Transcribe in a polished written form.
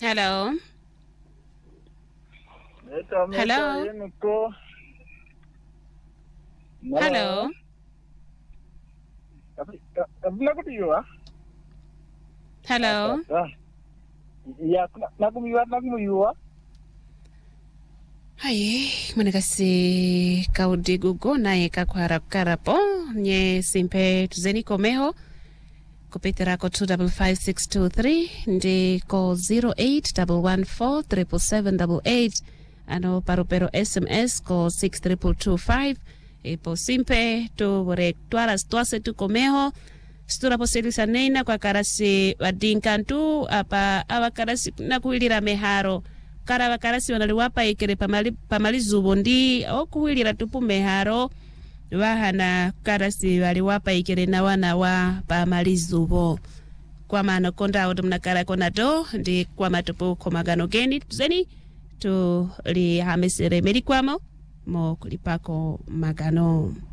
Hello. Hello. Hello. Hello. Ya nakumiyua. Hai, manakasi kaudi gugo naye kakwarap-karapo nye simpe tuzeni komeho kupitira ko 255623 ndi ko 0811437788 ano parupero SMS ko 63225 ipo simpe tu vore twase tu komeho stura poselisa neina kwa karasi wadinkantu apa awakarasi nakuilira meharo kara wakarasi wanaliwapa ikere pamali zubo ndi okuwilira tupu meharo wahana karasi waliwapa ikere na wana wa pamali zubo kwa maana konda auto mnakara kona do ndi kwa matupu komagano geni tuzeni tu li hamesere meri kwamo mo kulipako magano.